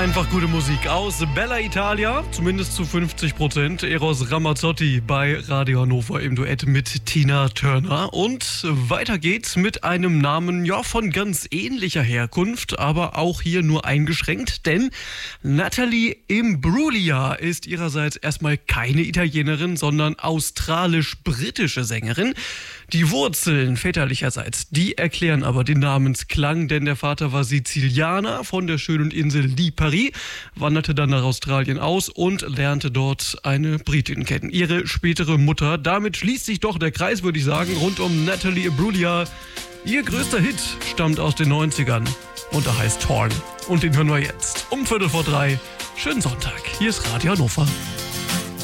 Einfach gute Musik aus Bella Italia, zumindest zu 50%. Eros Ramazzotti bei Radio Hannover im Duett mit Tina Turner. Und weiter geht's mit einem Namen, ja, von ganz ähnlicher Herkunft, aber auch hier nur eingeschränkt, denn Natalie Imbruglia ist ihrerseits erstmal keine Italienerin, sondern australisch-britische Sängerin. Die Wurzeln väterlicherseits, die erklären aber den Namensklang, denn der Vater war Sizilianer von der schönen Insel Lipari, wanderte dann nach Australien aus und lernte dort eine Britin kennen, ihre spätere Mutter. Damit schließt sich doch der Kreis, würde ich sagen, rund um Natalie Imbruglia. Ihr größter Hit stammt aus den 90ern und er heißt Torn. Und den hören wir jetzt um 2:45. Schönen Sonntag, hier ist Radio Hannover.